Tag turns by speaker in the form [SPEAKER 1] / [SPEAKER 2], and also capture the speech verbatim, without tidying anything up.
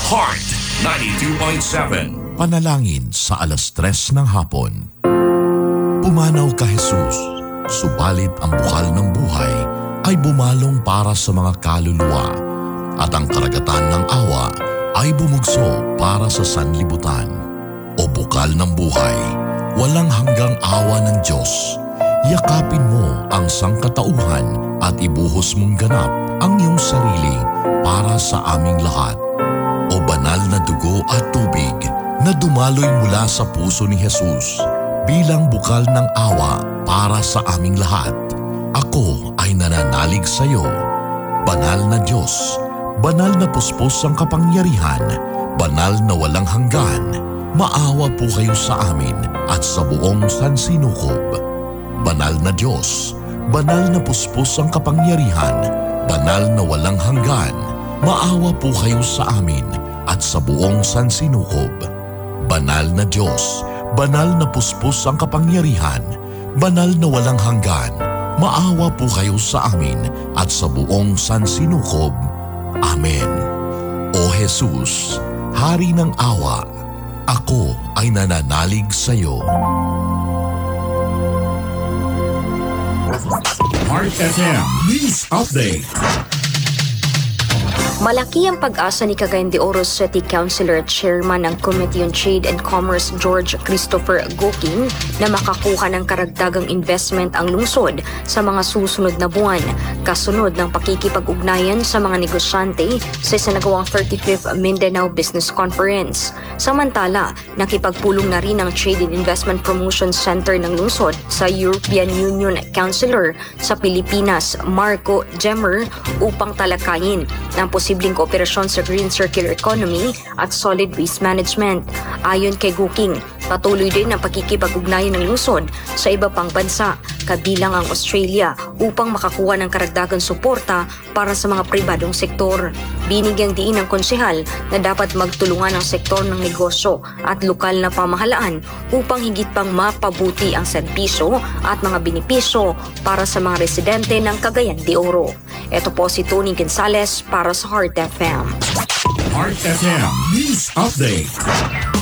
[SPEAKER 1] Heart ninety-two point seven.
[SPEAKER 2] Panalangin sa alas tres ng hapon. Pumanaw ka Jesus, subalit ang bukal ng buhay ay bumalong para sa mga kaluluwa at ang karagatan ng awa ay bumugso para sa sanlibutan. O bukal ng buhay, walang hanggang awa ng Diyos, yakapin mo ang sangkatauhan at ibuhos mong ganap ang iyong sarili para sa aming lahat. O banal na dugo at tubig na dumaloy mula sa puso ni Jesus bilang bukal ng awa para sa aming lahat. Ako ay nananalig sa iyo. Banal na Diyos, banal na puspos ang kapangyarihan, banal na walang hanggan, maawa po kayo sa amin at sa buong sansinukob. Banal na Diyos, banal na puspos ang kapangyarihan, banal na walang hanggan, maawa po kayo sa amin at sa buong sansinukob. Banal na Diyos, banal na puspos ang kapangyarihan, banal na walang hanggan, maawa po kayo sa amin at sa buong sansinukob. Amen. O Jesus, Hari ng awa, ako ay nananalig sa iyo.
[SPEAKER 1] Heart F M News Update.
[SPEAKER 3] Malaki ang pag-asa ni Cagayan de Oro City Councilor at Chairman ng Committee on Trade and Commerce George Christopher Goking na makakuha ng karagdagang investment ang lungsod sa mga susunod na buwan, kasunod ng pakikipag-ugnayan sa mga negosyante sa isinagawang thirty-fifth Mindanao Business Conference. Samantala, nakipagpulong na rin ang Trade and Investment Promotion Center ng lungsod sa European Union Councilor sa Pilipinas, Marco Gemmer, upang talakayin ng posibleng kooperasyon sa green circular economy at solid waste management. Ayon kay Goking, patuloy din ang pakikipag-ugnayan ng lungsod sa iba pang bansa, kabilang ang Australia, upang makakuha ng karagdagang suporta para sa mga pribadong sektor. Binigyang diin ng konsehal na dapat magtulungan ang sektor ng negosyo at lokal na pamahalaan upang higit pang mapabuti ang serbisyo at mga benepisyo para sa mga residente ng Cagayan de Oro. Ito po si Tony Gonzales para sa Heart F M.
[SPEAKER 1] Heart F M News Update.